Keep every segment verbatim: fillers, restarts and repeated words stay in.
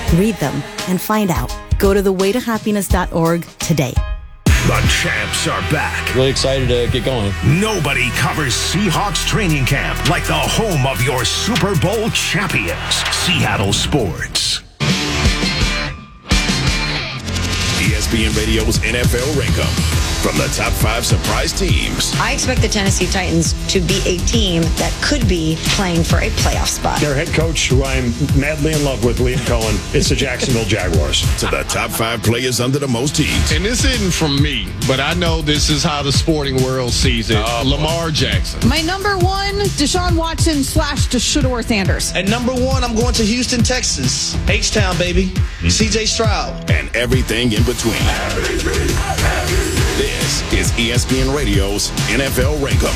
Read them and find out. Go to the way to happiness dot org today. The champs are back. Really excited to get going. Nobody covers Seahawks training camp like the home of your Super Bowl champions, Seattle Sports. E S P N Radio's N F L Rank-Up. From the top five surprise teams. I expect the Tennessee Titans to be a team that could be playing for a playoff spot. Their head coach, who I'm madly in love with, Liam Cohen, is the Jacksonville Jaguars. To the top five players under the most heat. And this isn't from me, but I know this is how the sporting world sees it. Oh, Lamar Jackson. My number one, Deshaun Watson slash Shedeur Sanders. At number one, I'm going to Houston, Texas. H-Town, baby. Mm-hmm. C J Stroud. And everything in between. This is E S P N Radio's N F L Rank-Up.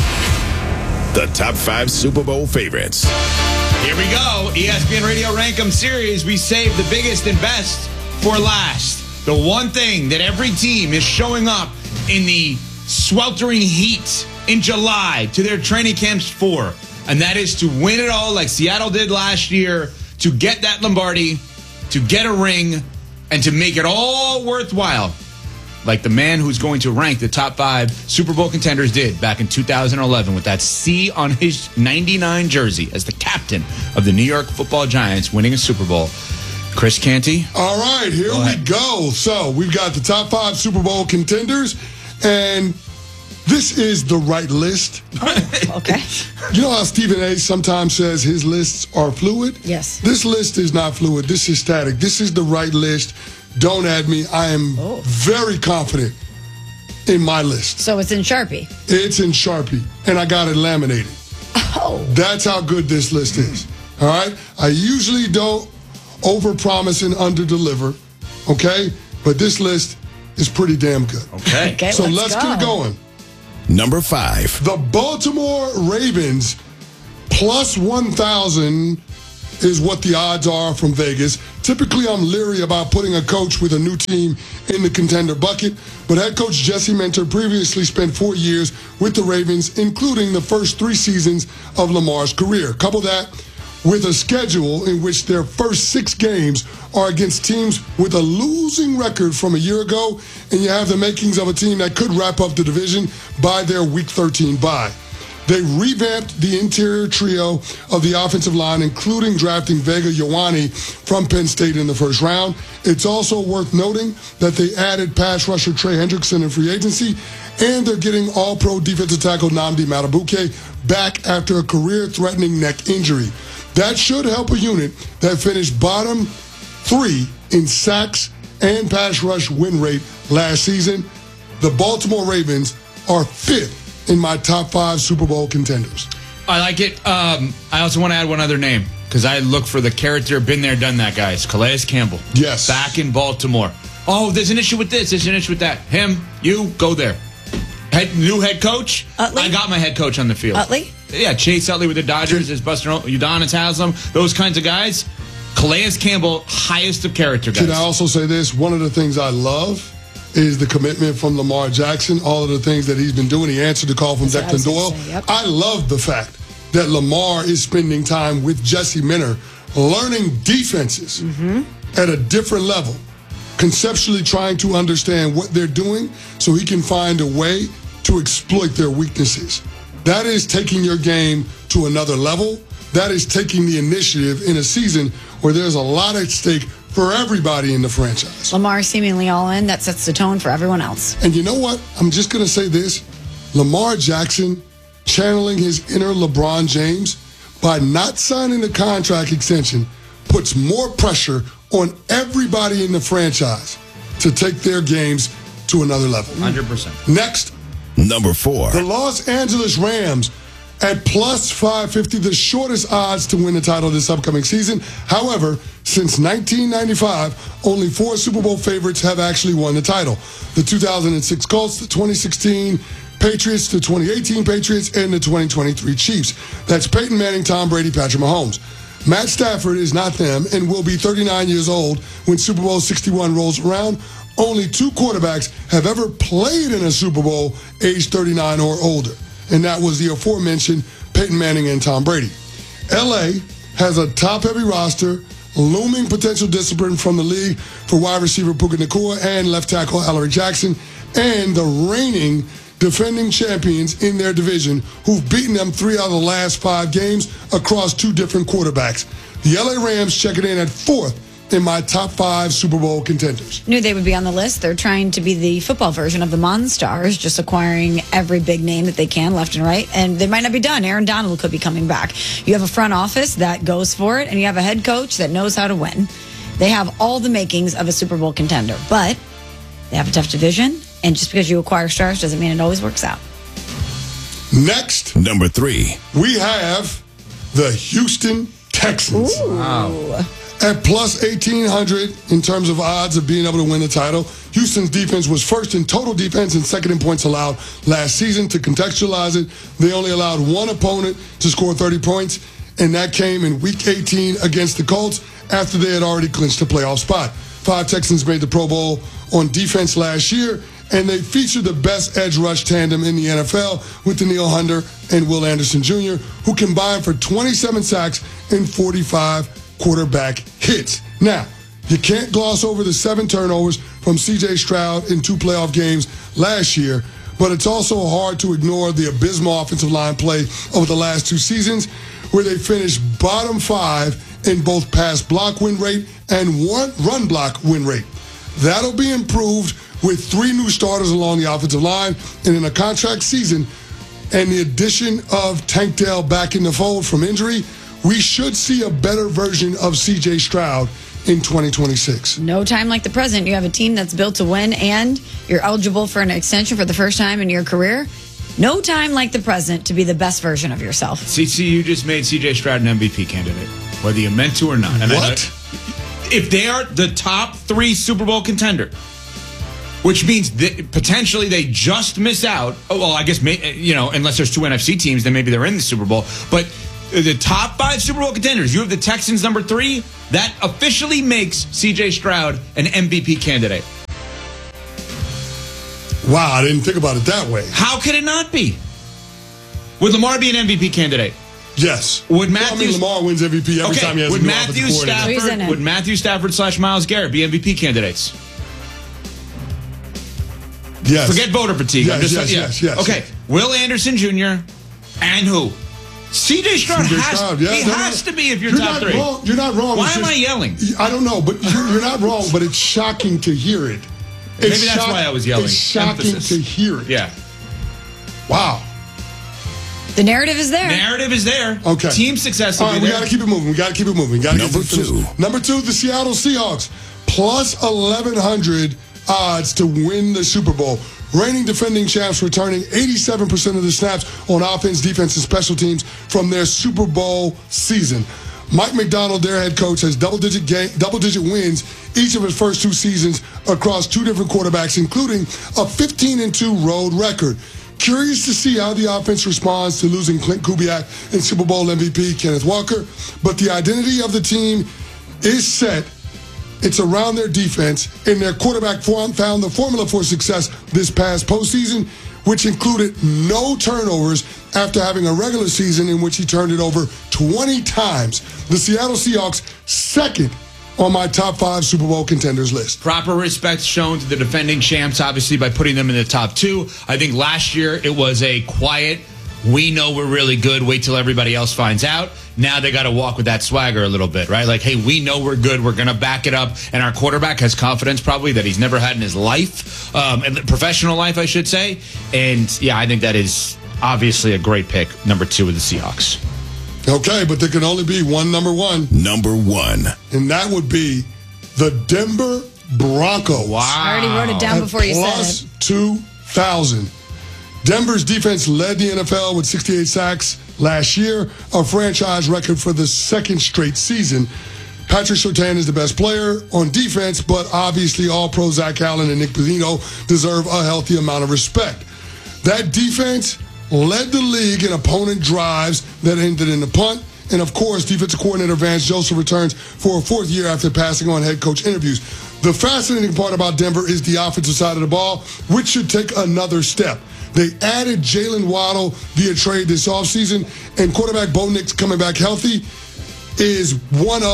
The top five Super Bowl favorites. Here we go. E S P N Radio Rank-Em series. We saved the biggest and best for last. The one thing that every team is showing up in the sweltering heat in July to their training camps for, and that is to win it all like Seattle did last year, to get that Lombardi, to get a ring, and to make it all worthwhile. Like the man who's going to rank the top five Super Bowl contenders did back in two thousand eleven with that C on his ninety-nine jersey as the captain of the New York Football Giants winning a Super Bowl. Chris Canty. All right, here go we go. So we've got the top five Super Bowl contenders, and this is the right list. Oh, okay. You know how Stephen A. sometimes says his lists are fluid? Yes. This list is not fluid. This is static. This is the right list. Don't add me. I am oh. very confident in my list. So it's in Sharpie? It's in Sharpie, and I got it laminated. Oh. That's how good this list is. All right? I usually don't overpromise and underdeliver, okay? But this list is pretty damn good. Okay. okay so let's, let's go. get going. Number five. The Baltimore Ravens plus one thousand is what the odds are from Vegas. Typically, I'm leery about putting a coach with a new team in the contender bucket, but head coach Jesse Minter previously spent four years with the Ravens, including the first three seasons of Lamar's career. Couple that with a schedule in which their first six games are against teams with a losing record from a year ago, and you have the makings of a team that could wrap up the division by their Week thirteen bye. They revamped the interior trio of the offensive line, including drafting Vega Ioane from Penn State in the first round. It's also worth noting that they added pass rusher Trey Hendrickson in free agency, and they're getting all-pro defensive tackle Nnamdi Madubuike back after a career-threatening neck injury. That should help a unit that finished bottom three in sacks and pass rush win rate last season. The Baltimore Ravens are fifth in my top five Super Bowl contenders. I like it. Um, I also want to add one other name because I look for the character, been there, done that, guys. Calais Campbell. Yes. Back in Baltimore. Oh, there's an issue with this. There's an issue with that. Him, you, go there. Head, new head coach. Utley? I got my head coach on the field. Utley? Yeah, Chase Utley with the Dodgers. There's Buster Udonis Haslam. Those kinds of guys. Calais Campbell, highest of character guys. Can I also say this? One of the things I love is the commitment from Lamar Jackson, all of the things that he's been doing. He answered the call from That's Declan Doyle. Say, yep. I love the fact that Lamar is spending time with Jesse Minter, learning defenses mm-hmm. at a different level, conceptually trying to understand what they're doing so he can find a way to exploit their weaknesses. That is taking your game to another level. That is taking the initiative in a season where there's a lot at stake for everybody in the franchise. Lamar seemingly all in. That sets the tone for everyone else. And you know what? I'm just going to say this. Lamar Jackson channeling his inner LeBron James by not signing the contract extension puts more pressure on everybody in the franchise to take their games to another level. one hundred percent. Next. Number four. The Los Angeles Rams at plus five fifty, the shortest odds to win the title this upcoming season. However, since nineteen ninety-five, only four Super Bowl favorites have actually won the title. The two thousand six Colts, the twenty sixteen Patriots, the twenty eighteen Patriots, and the twenty twenty-three Chiefs. That's Peyton Manning, Tom Brady, Patrick Mahomes. Matt Stafford is not them and will be thirty-nine years old when Super Bowl sixty-one rolls around. Only two quarterbacks have ever played in a Super Bowl age thirty-nine or older, and that was the aforementioned Peyton Manning and Tom Brady. L A has a top-heavy roster, looming potential discipline from the league for wide receiver Puka Nacua and left tackle Alaric Jackson, and the reigning defending champions in their division who've beaten them three out of the last five games across two different quarterbacks. The L A Rams checking in at fourth in my top five Super Bowl contenders. Knew they would be on the list. They're trying to be the football version of the Monstars, just acquiring every big name that they can left and right. And they might not be done. Aaron Donald could be coming back. You have a front office that goes for it, and you have a head coach that knows how to win. They have all the makings of a Super Bowl contender, but they have a tough division. And just because you acquire stars doesn't mean it always works out. Next, number three, we have the Houston Texans. Ooh. Wow. At plus eighteen hundred in terms of odds of being able to win the title. Houston's defense was first in total defense and second in points allowed last season. To contextualize it, they only allowed one opponent to score thirty points, and that came in week eighteen against the Colts after they had already clinched a playoff spot. Five Texans made the Pro Bowl on defense last year, and they featured the best edge rush tandem in the N F L with Danielle Hunter and Will Anderson Junior, who combined for twenty-seven sacks and forty-five quarterback hits. Now, you can't gloss over the seven turnovers from C J Stroud in two playoff games last year, but it's also hard to ignore the abysmal offensive line play over the last two seasons, where they finished bottom five in both pass block win rate and one run block win rate. That'll be improved with three new starters along the offensive line, and in a contract season and the addition of Tank Dell back in the fold from injury, we should see a better version of C J Stroud in twenty twenty-six. No time like the present. You have a team that's built to win, and you're eligible for an extension for the first time in your career. No time like the present to be the best version of yourself. C C, you just made C J Stroud an M V P candidate, whether you meant to or not. And what? I, if they are the top three Super Bowl contender, which means that potentially they just miss out. Oh, well, I guess, you know, unless there's two N F C teams, then maybe they're in the Super Bowl. But the top five Super Bowl contenders, you have the Texans number three. That officially makes C J Stroud an M V P candidate. Wow, I didn't think about it that way. How could it not be? Would Lamar be an M V P candidate? Yes. Would Matthew? Well, I mean, Lamar wins M V P every okay. time he has would a new Matthew offensive coordinator. Stafford, Would Matthew Stafford slash Myles Garrett be M V P candidates? Yes. Forget voter fatigue. Yes, I'm just, yes, yeah. yes, yes. Okay. Will Anderson Junior and who? C J Stroud, C J has, Stroud, yeah, he no, has no. to be if you're, you're top not three. Wrong. You're not wrong. Why it's am just, I yelling? I don't know, but you're, you're not wrong, but it's shocking to hear it. It's Maybe that's shock, why I was yelling. It's shocking Emphasis. to hear it. Yeah. Wow. The narrative is there. Narrative is there. Okay. Team success will All right, be we there. got to keep it moving. We got to keep it moving. We gotta Number get this two. finished. Number two, the Seattle Seahawks. Plus eleven hundred odds to win the Super Bowl. Reigning defending champs returning eighty-seven percent of the snaps on offense, defense, and special teams from their Super Bowl season. Mike McDonald, their head coach, has double-digit game, double-digit wins each of his first two seasons across two different quarterbacks, including a fifteen and two road record. Curious to see how the offense responds to losing Clint Kubiak and Super Bowl M V P Kenneth Walker, but the identity of the team is set. It's around their defense, and their quarterback form found the formula for success this past postseason, which included no turnovers after having a regular season in which he turned it over twenty times. The Seattle Seahawks, second on my top five Super Bowl contenders list. Proper respect shown to the defending champs, obviously, by putting them in the top two. I think last year it was a quiet, we know we're really good, wait till everybody else finds out. Now they got to walk with that swagger a little bit, right? Like, hey, we know we're good. We're going to back it up. And our quarterback has confidence probably that he's never had in his life, um, and professional life, I should say. And, yeah, I think that is obviously a great pick, number two with the Seahawks. Okay, but there can only be one number one. Number one. And that would be the Denver Broncos. Wow. I already wrote it down before you plus said it. two thousand. Denver's defense led the N F L with sixty-eight sacks last year, a franchise record for the second straight season. Patrick Surtain is the best player on defense, but obviously all-pro Zach Allen and Nick Pizino deserve a healthy amount of respect. That defense led the league in opponent drives that ended in a punt. And, of course, defensive coordinator Vance Joseph returns for a fourth year after passing on head coach interviews. The fascinating part about Denver is the offensive side of the ball, which should take another step. They added Jalen Waddle via trade this offseason, and quarterback Bo Nix coming back healthy is one of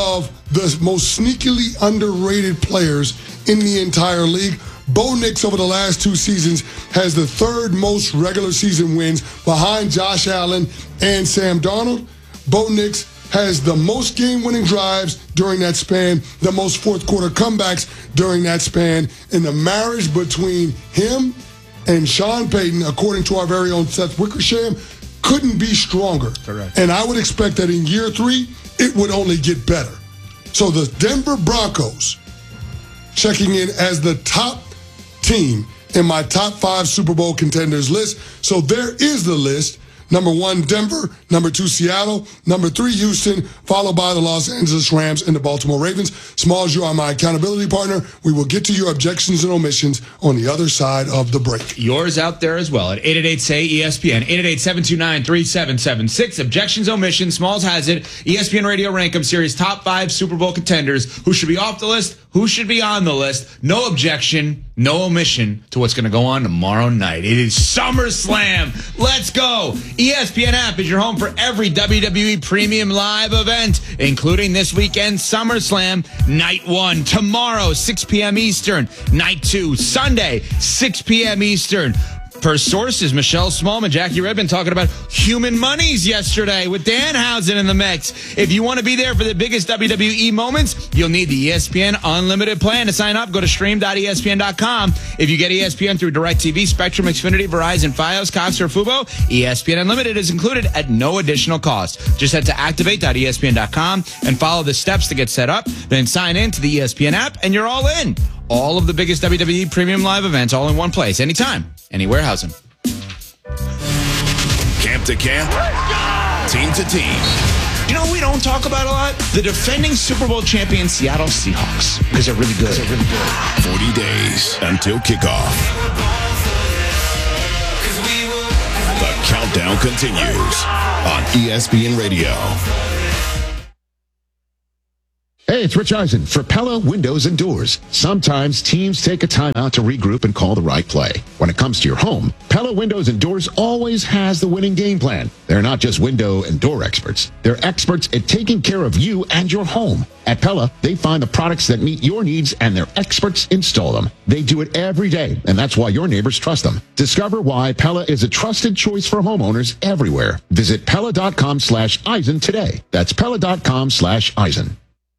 the most sneakily underrated players in the entire league. Bo Nix over the last two seasons has the third most regular season wins behind Josh Allen and Sam Darnold. Bo Nix has the most game-winning drives during that span, the most fourth-quarter comebacks during that span, and the marriage between him and Sean Payton, according to our very own Seth Wickersham, couldn't be stronger. Correct. And I would expect that in year three, it would only get better. So the Denver Broncos checking in as the top team in my top five Super Bowl contenders list. So there is the list. Number one, Denver. Number two, Seattle. Number three, Houston, followed by the Los Angeles Rams and the Baltimore Ravens. Smalls, you are my accountability partner. We will get to your objections and omissions on the other side of the break. Yours out there as well at eight eight eight, S A Y, E S P N, eight eight eight, seven two nine, three seven seven six. Objections, omissions. Smalls has it. E S P N Radio Rankum Series top five Super Bowl contenders. Who should be off the list? Who should be on the list? No objection, no omission to what's going to go on tomorrow night. It is SummerSlam. Let's go. E S P N app is your home for every W W E Premium Live event, including this weekend SummerSlam Night one. Tomorrow, six p.m. Eastern. Night two, Sunday, six p.m. Eastern. Per sources, Michelle Smallman, Jackie Redmond talking about human monies yesterday with Danhausen in the mix. If you want to be there for the biggest W W E moments, you'll need the E S P N Unlimited plan. To sign up, go to stream dot E S P N dot com. If you get E S P N through DirecTV, Spectrum, Xfinity, Verizon, Fios, Cox, or Fubo, E S P N Unlimited is included at no additional cost. Just head to activate dot E S P N dot com and follow the steps to get set up. Then sign in to the E S P N app, and you're all in. All of the biggest W W E Premium Live events all in one place, anytime, any warehousing. Camp to camp, team to team. You know what we don't talk about a lot? The defending Super Bowl champion Seattle Seahawks. Because they're really good. They're really good. forty days until kickoff. The countdown continues on E S P N Radio. Hey, it's Rich Eisen for Pella Windows and Doors. Sometimes teams take a time out to regroup and call the right play. When it comes to your home, Pella Windows and Doors always has the winning game plan. They're not just window and door experts. They're experts at taking care of you and your home. At Pella, they find the products that meet your needs and their experts install them. They do it every day, and that's why your neighbors trust them. Discover why Pella is a trusted choice for homeowners everywhere. Visit Pella.com slash Eisen today. That's Pella.com slash Eisen.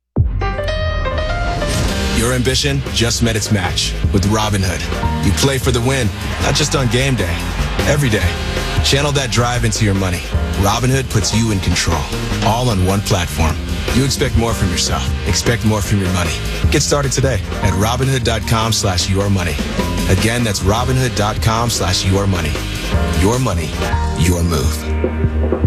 Your ambition just met its match with Robinhood. You play for the win, not just on game day, every day. Channel that drive into your money. Robinhood puts you in control, all on one platform. You expect more from yourself. Expect more from your money. Get started today at Robinhood.com slash your money. Again, that's Robinhood.com slash your money. Your money, your move.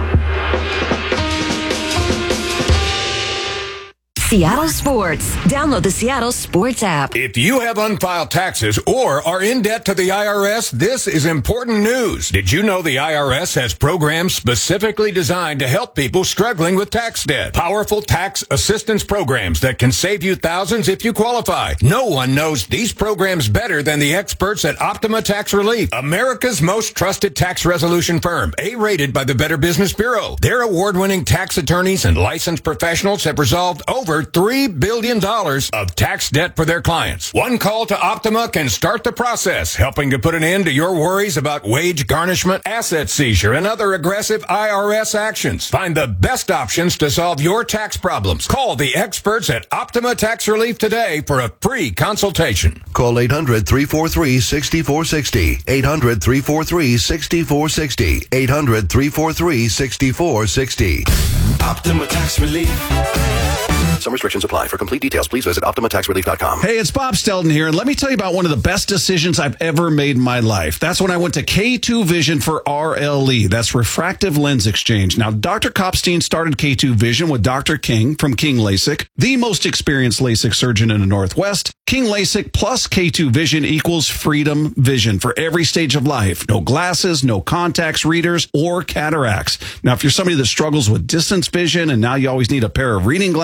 Seattle Sports. Download the Seattle Sports app. If you have unfiled taxes or are in debt to the I R S, this is important news. Did you know the I R S has programs specifically designed to help people struggling with tax debt? Powerful tax assistance programs that can save you thousands if you qualify. No one knows these programs better than the experts at Optima Tax Relief, America's most trusted tax resolution firm, A-rated by the Better Business Bureau. Their award-winning tax attorneys and licensed professionals have resolved over three billion dollars of tax debt for their clients. One call to Optima can start the process, helping to put an end to your worries about wage garnishment, asset seizure, and other aggressive I R S actions. Find the best options to solve your tax problems. Call the experts at Optima Tax Relief today for a free consultation. Call eight hundred, three four three, six four six zero. eight hundred, three four three, six four six zero. eight hundred, three four three, six four six zero. Optima Tax Relief. Some restrictions apply. For complete details, please visit Optima Tax Relief dot com. Hey, it's Bob Stelton here, and let me tell you about one of the best decisions I've ever made in my life. That's when I went to K two Vision for R L E. That's Refractive Lens Exchange. Now, Doctor Kopstein started K two Vision with Doctor King from King LASIK, the most experienced LASIK surgeon in the Northwest. King LASIK plus K two Vision equals freedom vision for every stage of life. No glasses, no contacts, readers, or cataracts. Now, if you're somebody that struggles with distance vision and now you always need a pair of reading glasses,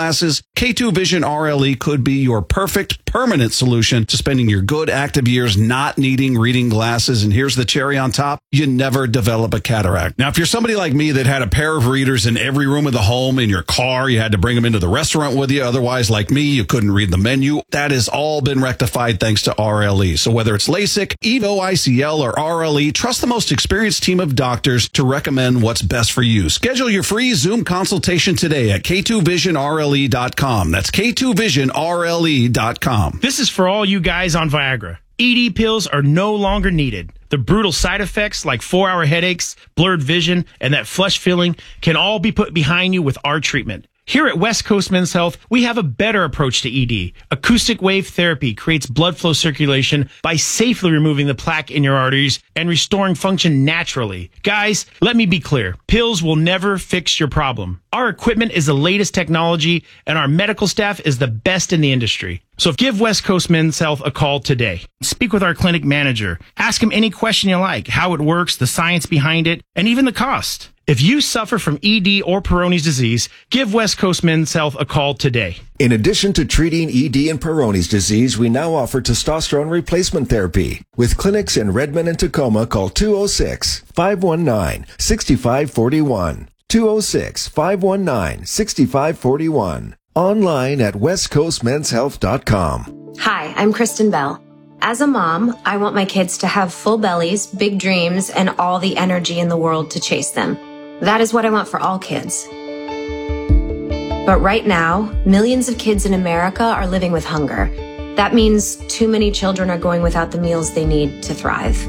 K two Vision R L E could be your perfect permanent solution to spending your good active years not needing reading glasses. And here's the cherry on top. You never develop a cataract. Now, if you're somebody like me that had a pair of readers in every room of the home, in your car, you had to bring them into the restaurant with you. Otherwise, like me, you couldn't read the menu. That has all been rectified thanks to R L E. So whether it's LASIK, EVO I C L, or R L E, trust the most experienced team of doctors to recommend what's best for you. Schedule your free Zoom consultation today at K two vision R L E dot com. That's K two vision R L E dot com. This is for all you guys on Viagra. E D pills are no longer needed. The brutal side effects like four-hour headaches, blurred vision, and that flush feeling can all be put behind you with our treatment. Here at West Coast Men's Health, we have a better approach to E D. Acoustic wave therapy creates blood flow circulation by safely removing the plaque in your arteries and restoring function naturally. Guys, let me be clear. Pills will never fix your problem. Our equipment is the latest technology, and our medical staff is the best in the industry. So give West Coast Men's Health a call today. Speak with our clinic manager. Ask him any question you like, how it works, the science behind it, and even the cost. If you suffer from E D or Peyronie's disease, give West Coast Men's Health a call today. In addition to treating E D and Peyronie's disease, we now offer testosterone replacement therapy. With clinics in Redmond and Tacoma, call two oh six, five one nine, six five four one. two oh six, five one nine, six five four one. Online at west coast men's health dot com. Hi, I'm Kristen Bell. As a mom, I want my kids to have full bellies, big dreams, and all the energy in the world to chase them. That is what I want for all kids. But right now, millions of kids in America are living with hunger. That means too many children are going without the meals they need to thrive.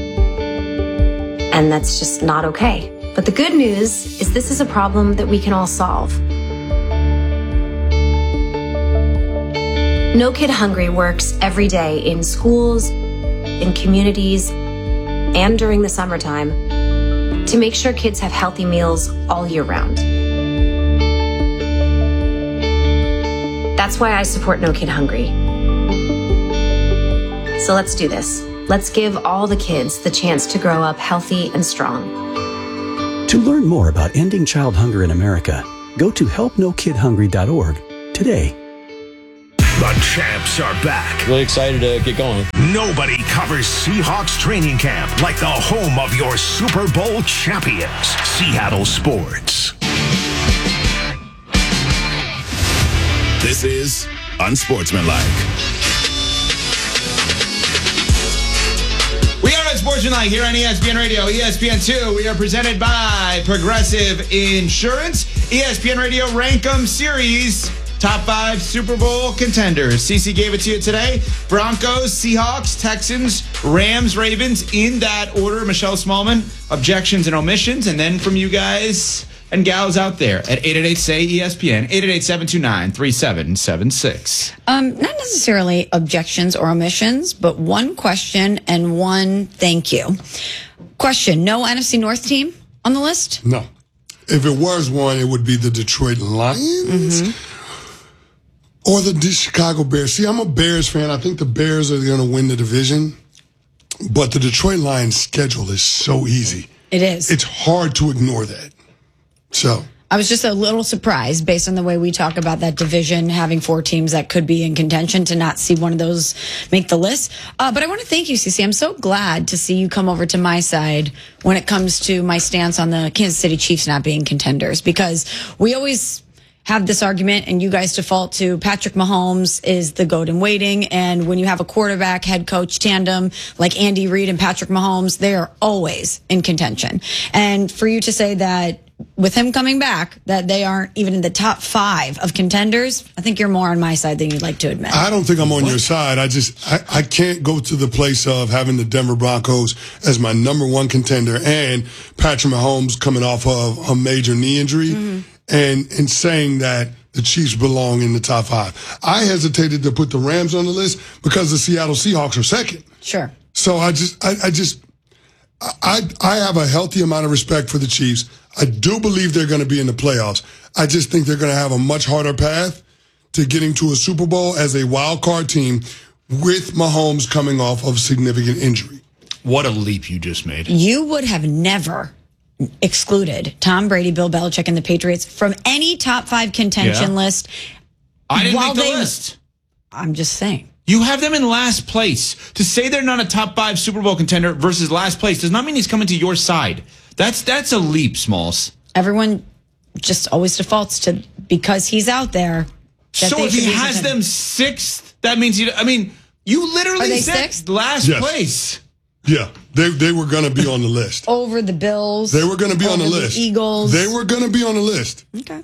And that's just not okay. But the good news is this is a problem that we can all solve. No Kid Hungry works every day in schools, in communities, and during the summertime to make sure kids have healthy meals all year round. That's why I support No Kid Hungry. So let's do this. Let's give all the kids the chance to grow up healthy and strong. To learn more about ending child hunger in America, go to help no kid hungry dot org today. The champs are back. Really excited to get going. Nobody covers Seahawks training camp like the home of your Super Bowl champions, Seattle Sports. This is Unsportsmanlike. We are Unsportsmanlike here on E S P N Radio, E S P N two. We are presented by Progressive Insurance. E S P N Radio Rankum Series. Top five Super Bowl contenders. Cece gave it to you today. Broncos, Seahawks, Texans, Rams, Ravens, in that order. Michelle Smallman, objections and omissions. And then from you guys and gals out there at eight eight eight, S A Y, E S P N, eight eight eight, seven two nine, three seven seven six. Um, not necessarily objections or omissions, but one question and one thank you. Question, no N F C North team on the list? No. If it was one, it would be the Detroit Lions. Mm-hmm. Or the Chicago Bears. See, I'm a Bears fan. I think the Bears are going to win the division. But the Detroit Lions schedule is so easy. It is. It's hard to ignore that. So I was just a little surprised based on the way we talk about that division, having four teams that could be in contention, to not see one of those make the list. Uh, but I want to thank you, Cece. I'm so glad to see you come over to my side when it comes to my stance on the Kansas City Chiefs not being contenders, because we always have this argument and you guys default to Patrick Mahomes is the GOAT in waiting. And when you have a quarterback head coach tandem like Andy Reid and Patrick Mahomes, they are always in contention. And for you to say that with him coming back, that they aren't even in the top five of contenders, I think you're more on my side than you'd like to admit. I don't think I'm on what? your side. I just, I, I can't go to the place of having the Denver Broncos as my number one contender and Patrick Mahomes coming off of a major knee injury. Mm-hmm. And, and saying that the Chiefs belong in the top five. I hesitated to put the Rams on the list because the Seattle Seahawks are second. Sure. So I just, I, I just, I, I have a healthy amount of respect for the Chiefs. I do believe they're going to be in the playoffs. I just think they're going to have a much harder path to getting to a Super Bowl as a wild card team with Mahomes coming off of significant injury. What a leap you just made. You would have never excluded Tom Brady, Bill Belichick, and the Patriots from any top five contention yeah. list I didn't While make the they- list. I'm just saying. You have them in last place. To say they're not a top five Super Bowl contender versus last place does not mean he's coming to your side. That's that's a leap, Smalls. Everyone just always defaults to because he's out there. that So they if should he be has contenders. them sixth, that means you. I mean, you Are literally they said sixth? last Yes. place. Yeah, they they were going to be on the list. over the Bills. They were going to be on over the list. Eagles. They were going to be on the list. Okay.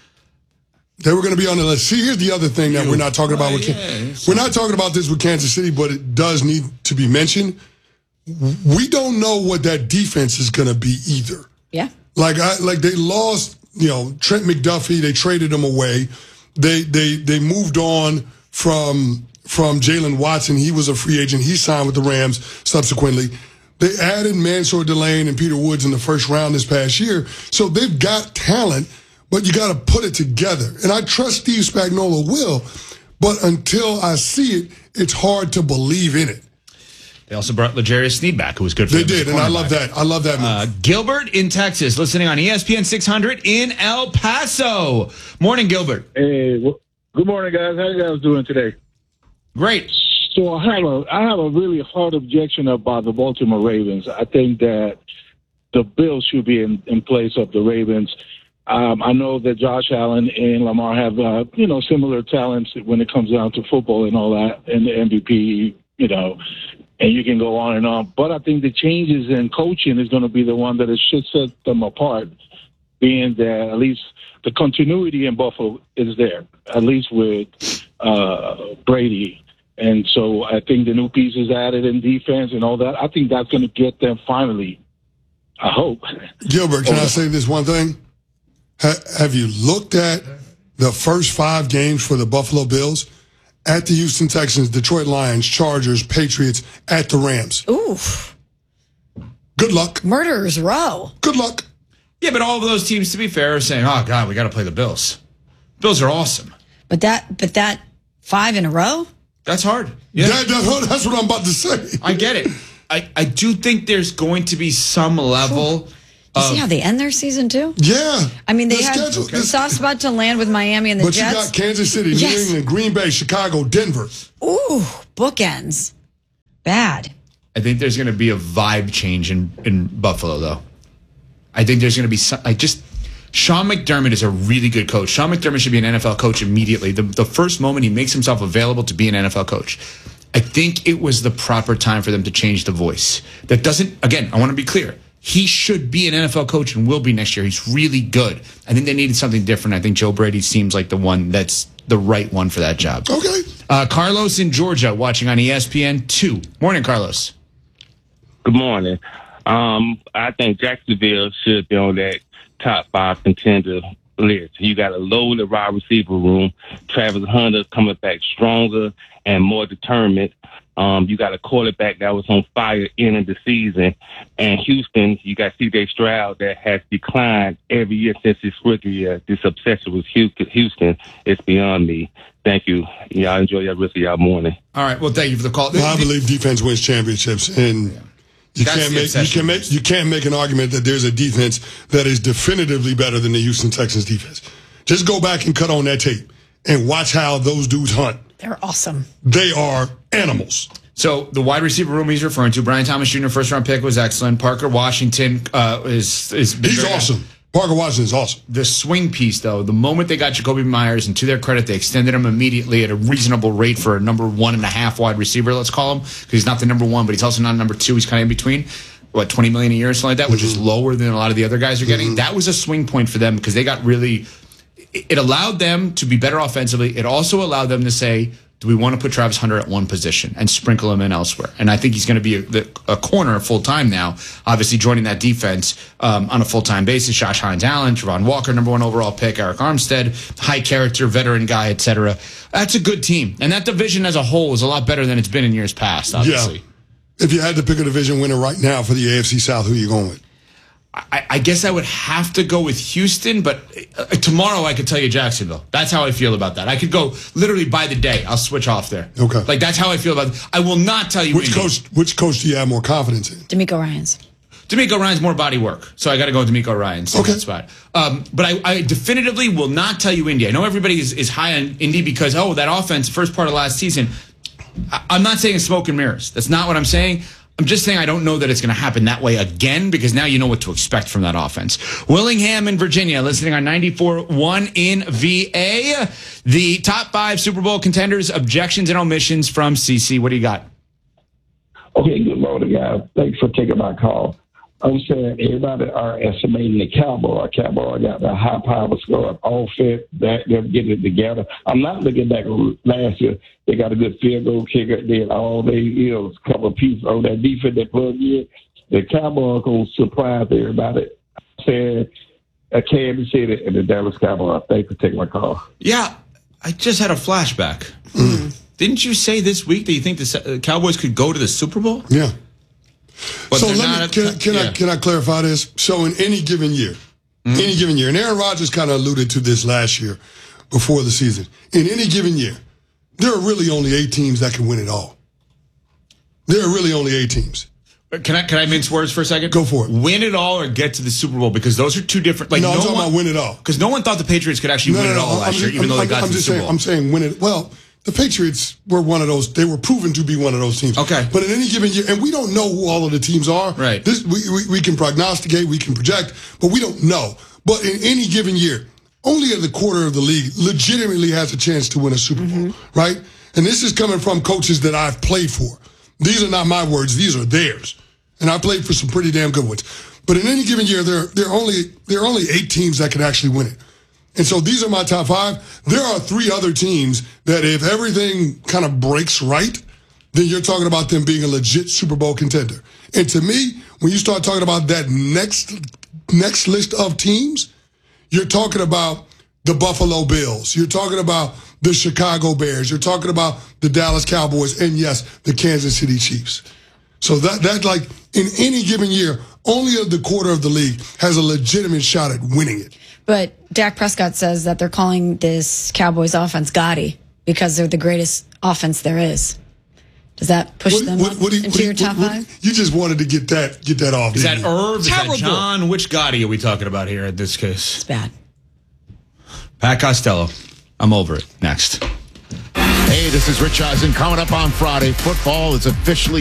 They were going to be on the list. See, here's the other thing that we're not talking about with yeah, Kansas. We're not talking about this with Kansas City, but it does need to be mentioned. We don't know what that defense is going to be either. Yeah. Like I like they lost, you know, Trent McDuffie. They traded him away. They they they moved on from from Jalen Watson. He was a free agent. He signed with the Rams subsequently. They added Mansour Delane and Peter Woods in the first round this past year. So they've got talent, but you got to put it together. And I trust Steve Spagnuolo will, but until I see it, it's hard to believe in it. They also brought L'Jarius Sneed back, who was good for They them as did, a and I love cornerback. that. I love that move. Uh, Gilbert in Texas, listening on E S P N six hundred in El Paso. Morning, Gilbert. Hey, well, good morning, guys. How you guys doing today? Great. So I have a I have a really hard objection about the Baltimore Ravens. I think that the Bills should be in, in place of the Ravens. Um, I know that Josh Allen and Lamar have uh, you know similar talents when it comes down to football and all that, and the M V P, you know, and you can go on and on. But I think the changes in coaching is going to be the one that it should set them apart, being that at least the continuity in Buffalo is there, at least with uh, Brady. And so I think the new pieces added in defense and all that, I think that's going to get them finally, I hope. Gilbert, can I say this one thing? Ha- have you looked at the first five games for the Buffalo Bills? At the Houston Texans, Detroit Lions, Chargers, Patriots, at the Rams. Oof. Good luck. Murderers Row. Good luck. Yeah, but all of those teams, to be fair, are saying, oh, God, we got to play the Bills. Bills are awesome. But that, but that five in a row? That's hard. Yeah. That, that, that's what I'm about to say. I get it. I, I do think there's going to be some level You of... see how they end their season too? Yeah. I mean, they The had schedule- the sauce about to land with Miami and the But Jets. you got Kansas City, New Yes. England, Green Bay, Chicago, Denver. Ooh, bookends. Bad. I think there's going to be a vibe change in, in Buffalo, though. I think there's going to be some... I just... Sean McDermott is a really good coach. Sean McDermott should be an N F L coach immediately. The, the first moment he makes himself available to be an N F L coach. I think it was the proper time for them to change the voice. That doesn't... Again, I want to be clear. He should be an N F L coach and will be next year. He's really good. I think they needed something different. I think Joe Brady seems like the one that's the right one for that job. Okay. Uh, Carlos in Georgia watching on E S P N two. Morning, Carlos. Good morning. Um, I think Jacksonville should be on that top five contender list. You got a loaded wide receiver room. Travis Hunter coming back stronger and more determined. Um, you got a quarterback that was on fire ending the season. And Houston, you got C J Stroud that has declined every year since his rookie year. This obsession with Houston is beyond me. Thank you. Y'all enjoy your rest of y'all morning. All right. Well, thank you for the call. Well, I believe defense wins championships, and you That's can't the make you obsession. can make you can't make an argument that there's a defense that is definitively better than the Houston Texans defense. Just go back and cut on that tape and watch how those dudes hunt. They're awesome. They are animals. So the wide receiver room he's referring to, Brian Thomas Junior, first round pick, was excellent. Parker Washington uh, is is been He's very- awesome. Parker Washington is awesome. The swing piece, though, the moment they got Jacoby Myers, and to their credit, they extended him immediately at a reasonable rate for a number one and a half wide receiver, let's call him, because he's not the number one, but he's also not number two. He's kind of in between. What, twenty million a year or something like that, which Mm-hmm. is lower than a lot of the other guys are getting. Mm-hmm. That was a swing point for them because they got really. It allowed them to be better offensively. It also allowed them to say, do we want to put Travis Hunter at one position and sprinkle him in elsewhere? And I think he's going to be a, a corner full-time now, obviously joining that defense um, on a full-time basis. Josh Hines-Allen, Trevon Walker, number one overall pick, Eric Armstead, high-character, veteran guy, et cetera. That's a good team. And that division as a whole is a lot better than it's been in years past, obviously. Yeah. If you had to pick a division winner right now for the A F C South, who are you going with? I, I guess I would have to go with Houston, but uh, tomorrow I could tell you Jacksonville. That's how I feel about that. I could go literally by the day. I'll switch off there. Okay. Like, that's how I feel about it. I will not tell you Which coach, which coach do you have more confidence in? D'Amico Ryans. D'Amico Ryan's more body work, so I got to go with D'Amico Ryan. So okay. That spot. Um, but I, I definitively will not tell you Indy. I know everybody is, is high on Indy because, oh, that offense, first part of last season. I, I'm not saying it's smoke and mirrors. That's not what I'm saying. I'm just saying I don't know that it's going to happen that way again because now you know what to expect from that offense. Willingham in Virginia, listening on ninety-four point one in V A. The top five Super Bowl contenders, objections and omissions from C C. What do you got? Okay, good morning, guys. Thanks for taking my call. I'm saying everybody are estimating the Cowboy. Cowboy got the high power score offense. That they're getting it together. I'm not looking back on last year. They got a good field goal kicker. They had all they, you know, a couple of pieces on that defense they plugged in. The Cowboys gonna surprise everybody. I'm saying uh, Kansas City and the Dallas Cowboys. Thanks for taking my call. Yeah, I just had a flashback. Mm. Didn't you say this week that you think the Cowboys could go to the Super Bowl? Yeah. But so let not me, can, can, yeah. I, can I clarify this? So in any given year, mm-hmm. any given year, and Aaron Rodgers kind of alluded to this last year before the season. In any given year, there are really only eight teams that can win it all. There are really only eight teams. Can I can I mince words for a second? Go for it. Win it all or get to the Super Bowl because those are two different. Like no, no I'm talking one, about win it all. Because no one thought the Patriots could actually no, win no, no, it all I'm last just, year, even I'm, though they I'm, got I'm to the just Super saying, Bowl. I'm saying win it. Well, the Patriots were one of those. They were proven to be one of those teams. Okay. But in any given year, and we don't know who all of the teams are. Right. This we, we, we can prognosticate, we can project, but we don't know. But in any given year, only the quarter of the league legitimately has a chance to win a Super Bowl, mm-hmm. right? And this is coming from coaches that I've played for. These are not my words; these are theirs. And I played for some pretty damn good ones. But in any given year, there there are only there are only eight teams that can actually win it. And so these are my top five. There are three other teams that if everything kind of breaks right, then you're talking about them being a legit Super Bowl contender. And to me, when you start talking about that next next list of teams, you're talking about the Buffalo Bills. You're talking about the Chicago Bears. You're talking about the Dallas Cowboys. And yes, the Kansas City Chiefs. So that, that like in any given year, only the quarter of the league has a legitimate shot at winning it. But Dak Prescott says that they're calling this Cowboys offense Gotti because they're the greatest offense there is. Does that push what, them what, what, what, into what, your top what, five? You just wanted to get that get that off. Is that you? Irv? Is that John? Which Gotti are we talking about here in this case? It's bad. Pat Costello. I'm over it. Next. Hey, this is Rich Eisen. Coming up on Friday, football is officially